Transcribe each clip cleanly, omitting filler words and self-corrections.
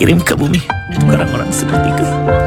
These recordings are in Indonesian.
kirim ke bumi orang-orang sepertiku.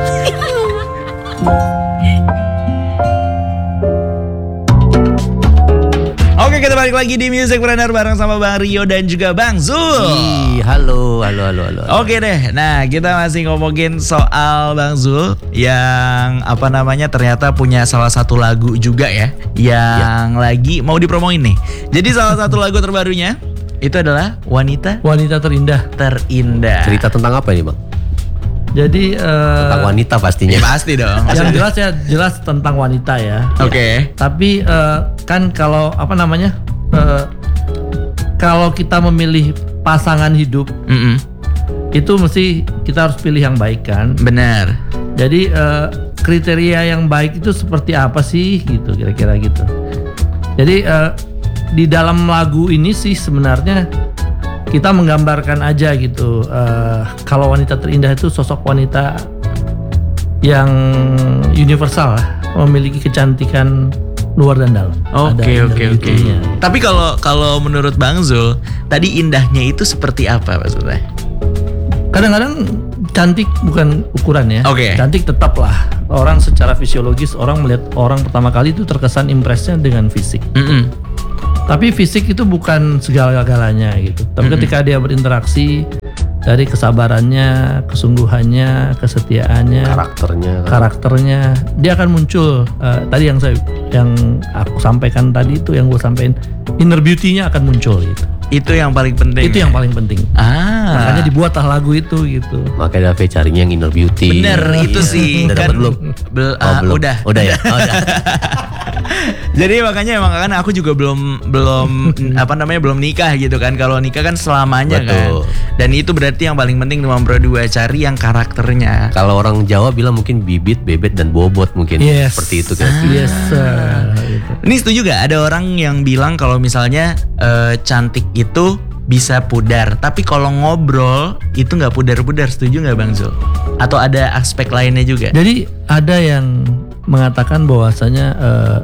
Oke, kita balik lagi di Music Planner bareng sama Bang Rio dan juga Bang Zul. Halo. Oke deh, nah kita masih ngomongin soal Bang Zul yang ternyata punya salah satu lagu juga ya, yang lagi mau dipromoin nih. Jadi salah satu lagu terbarunya itu adalah Wanita Terindah. Cerita tentang apa ini, Bang? Jadi Tentang wanita pastinya. Ya, pasti dong. yang jelas tentang wanita ya. Oke. Tapi kan kalau kalau kita memilih pasangan hidup itu mesti kita harus pilih yang baik kan. Benar. Jadi kriteria yang baik itu seperti apa sih gitu kira-kira gitu. Jadi di dalam lagu ini sih sebenarnya kita menggambarkan aja gitu. Kalau wanita terindah itu sosok wanita yang universal lah, memiliki kecantikan luar dan dalam. Oke. Tapi kalau menurut Bang Zul, tadi indahnya itu seperti apa maksudnya? Kadang-kadang cantik bukan ukuran ya. Oke. Cantik tetaplah. Orang secara fisiologis orang melihat orang pertama kali itu terkesan impresnya dengan fisik. Tapi fisik itu bukan segala-galanya gitu. Tapi ketika dia berinteraksi, dari kesabarannya, kesungguhannya, kesetiaannya, karakternya, dia akan muncul. Tadi yang aku sampaikan tadi itu, yang gue sampaikan, inner beauty-nya akan muncul gitu. Itu yang paling penting. Itu yang paling penting. Makanya dibuatlah lagu itu gitu. Makanya Dave carinya yang inner beauty. Bener, itu sih. Udah dapat belum? Belum. Udah ya. Jadi makanya emang kan aku juga belum belum nikah gitu kan. Kalau nikah kan selamanya. Betul. Kan. Dan itu berarti yang paling penting nomor 2, cari yang karakternya. Kalau orang Jawa bilang mungkin bibit, bebet dan bobot mungkin. Seperti itu kan. Yes. Gitu. Ini setuju gak ada orang yang bilang kalau misalnya cantik itu bisa pudar, tapi kalau ngobrol itu nggak pudar-pudar. Setuju nggak Bang Zul? Atau ada aspek lainnya juga? Jadi ada yang mengatakan bahwasanya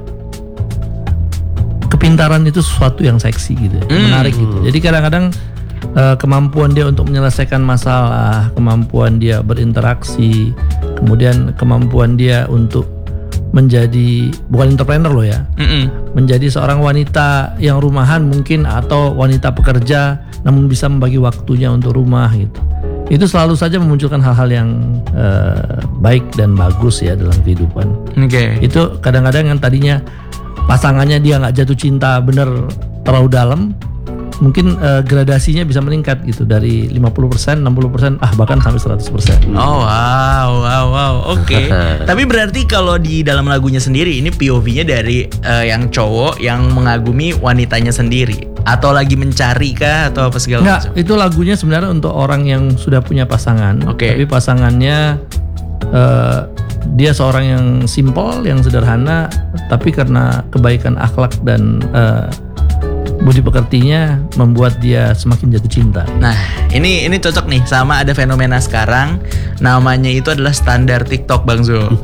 kepintaran itu sesuatu yang seksi gitu, menarik gitu. Jadi kadang-kadang kemampuan dia untuk menyelesaikan masalah, kemampuan dia berinteraksi, kemudian kemampuan dia untuk menjadi, bukan entrepreneur loh ya, menjadi seorang wanita yang rumahan mungkin, atau wanita pekerja namun bisa membagi waktunya untuk rumah gitu. Itu selalu saja memunculkan hal-hal yang baik dan bagus ya dalam kehidupan. Itu kadang-kadang yang tadinya pasangannya dia nggak jatuh cinta bener terlalu dalam, mungkin gradasinya bisa meningkat gitu dari 50%, 60%, bahkan sampai 100%. Oh wow. Oke. Tapi berarti kalau di dalam lagunya sendiri ini POV-nya dari yang cowok yang mengagumi wanitanya sendiri, atau lagi mencari kah, atau apa segala macam? Itu lagunya sebenarnya untuk orang yang sudah punya pasangan. Tapi pasangannya dia seorang yang simple, yang sederhana, tapi karena kebaikan akhlak dan budi pekertinya membuat dia semakin jatuh cinta. Nah, ini cocok nih sama ada fenomena sekarang, namanya itu adalah standar TikTok Bang Zul.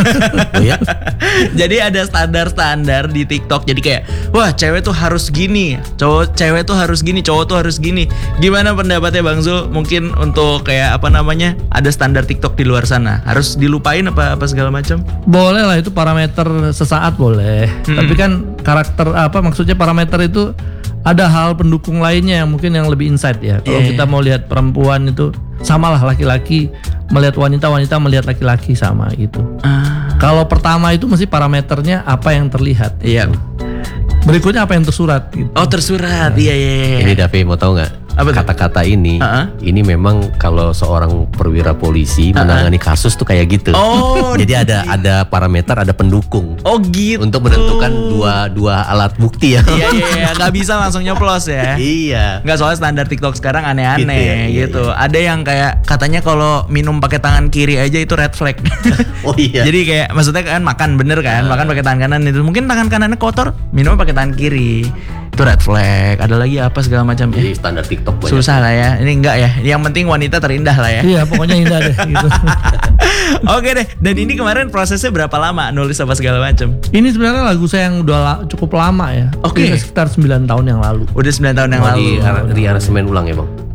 Jadi ada standar di TikTok. Jadi kayak, wah cewek tuh harus gini, cewek tuh harus gini, cowok tuh harus gini. Gimana pendapatnya Bang Zul? Mungkin untuk kayak ada standar TikTok di luar sana, harus dilupain apa segala macam? Boleh lah, itu parameter sesaat boleh. Tapi kan maksudnya parameter itu ada hal pendukung lainnya yang mungkin yang lebih insight ya. Kalau kita mau lihat perempuan itu samalah, laki-laki melihat wanita, wanita melihat laki-laki sama gitu. Kalau pertama itu mesti parameternya apa yang terlihat. Iya. Berikutnya apa yang tersurat gitu. Oh, tersurat. Iya. Ini Davi mau tahu nggak? Kata-kata ini memang kalau seorang perwira polisi menangani kasus tuh kayak gitu. Jadi ada parameter, ada pendukung. Oh gitu. Untuk menentukan dua alat bukti ya. Iya, nggak bisa langsung nyoplos ya. Iya. Nggak, soalnya standar TikTok sekarang aneh-aneh gitu. Ada yang kayak katanya kalau minum pakai tangan kiri aja itu red flag. Oh iya. Jadi kayak maksudnya kan makan bener kan, makan pakai tangan kanan itu mungkin tangan kanannya kotor, minum pakai tangan kiri. Itu red flag. Ada lagi apa segala macam. Jadi standar TikTok banyak. Susah lah ya. Ini enggak ya. Yang penting wanita terindah lah ya. Iya, pokoknya indah deh gitu. Oke deh. Dan ini kemarin prosesnya berapa lama nulis apa segala macam? Ini sebenarnya lagu saya yang udah cukup lama ya. Oke. Sekitar 9 tahun yang lalu. Udah 9 tahun yang lalu. Di aransemen ulang ya Bang?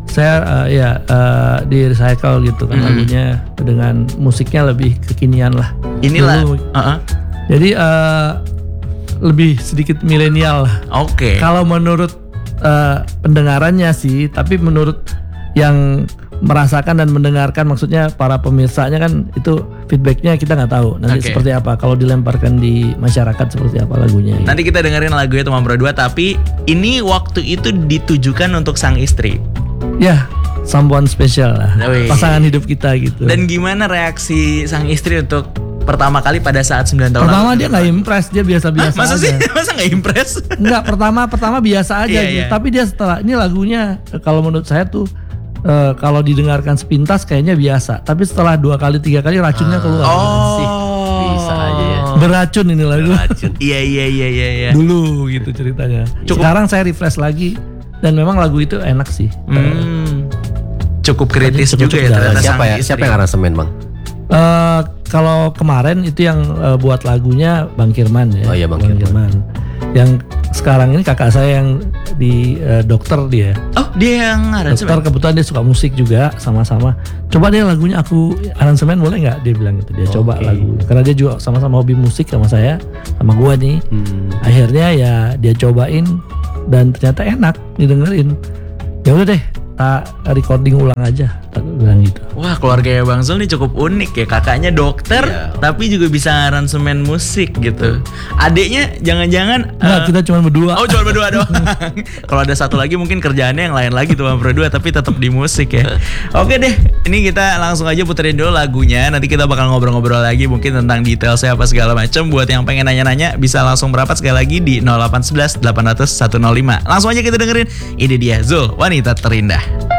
saya di recycle gitu kan lagunya dengan musiknya lebih kekinian lah. Inilah. Jadi lebih sedikit milenial lah. Oke. Kalau menurut pendengarannya sih, tapi menurut yang merasakan dan mendengarkan, maksudnya para pemirsanya kan itu feedbacknya kita nggak tahu nanti seperti apa kalau dilemparkan di masyarakat seperti apa lagunya. Nanti kita dengerin lagunya Teman Berdua, tapi ini waktu itu ditujukan untuk sang istri. Ya, someone special lah, pasangan hidup kita gitu. Dan gimana reaksi sang istri untuk pertama kali pada saat 9 tahun pertama lalu? Dia nggak impress, dia biasa-biasa aja. Masa sih? Masa nggak impress? Enggak, pertama biasa aja gitu. Tapi dia setelah ini lagunya kalau menurut saya tuh kalau didengarkan sepintas kayaknya biasa, tapi setelah 2 kali 3 kali racunnya keluar. Bisa aja ya. Beracun ini lagu. Iya. Dulu gitu ceritanya. Sekarang saya refresh lagi dan memang lagu itu enak sih. Cukup kritis juga ya ternyata. Siapa yang aransemen, Bang? Kalau kemarin itu yang buat lagunya Bang Kirman ya. Oh iya, Bang Kirman. Yang sekarang ini kakak saya yang di dokter dia. Oh, dia yang aransemen. Dokter, kebetulan dia suka musik juga sama-sama. Coba deh lagunya aku aransemen boleh nggak? Dia bilang gitu. Dia coba lagu. Karena dia juga sama-sama hobi musik sama saya, sama gua nih. Akhirnya ya dia cobain dan ternyata enak didengerin. Ya udah deh, tak recording ulang aja, tak bilang gitu. Wah, keluarganya Bang Zul nih cukup unik ya. Kakaknya dokter, tapi juga bisa aransemen musik gitu. Adiknya jangan-jangan Nggak, kita cuma berdua. Oh, cuma berdua doang. Kalau ada satu lagi mungkin kerjaannya yang lain lagi tuh berdua, tapi tetap di musik ya. Oke deh, ini kita langsung aja puterin dulu lagunya. Nanti kita bakal ngobrol-ngobrol lagi mungkin tentang detailnya apa segala macam. Buat yang pengen nanya-nanya bisa langsung merapat sekali lagi di 0811 800 105. Langsung aja kita dengerin. Ini dia Zul, Wanita Terindah.